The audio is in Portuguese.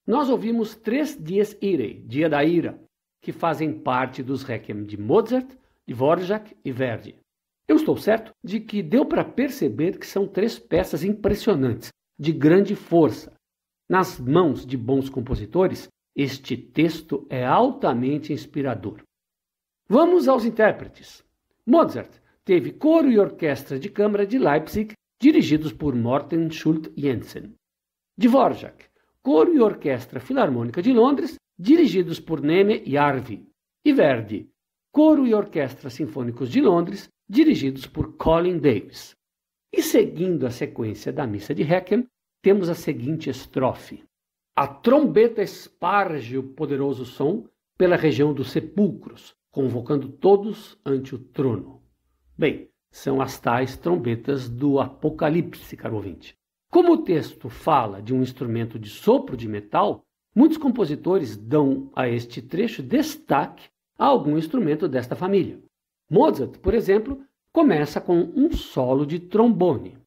nós ouvimos 3 Dies Irae, Dia da Ira, que fazem parte dos Requiem de Mozart, Dvorak e Verdi. Eu estou certo de que deu para perceber que são 3 peças impressionantes, de grande força. Nas mãos de bons compositores, este texto é altamente inspirador. Vamos aos intérpretes. Mozart teve coro e orquestra de câmara de Leipzig, dirigidos por Morten Schult-Jensen. Dvorak, coro e orquestra filarmônica de Londres, dirigidos por Neme Jarvi. E Verdi, coro e orquestra sinfônicos de Londres, dirigidos por Colin Davis. E seguindo a sequência da missa de Requiem, temos a seguinte estrofe. A trombeta esparge o poderoso som pela região dos sepulcros, convocando todos ante o trono. Bem, são as tais trombetas do Apocalipse, caro ouvinte. Como o texto fala de um instrumento de sopro de metal, muitos compositores dão a este trecho destaque a algum instrumento desta família. Mozart, por exemplo, começa com um solo de trombone.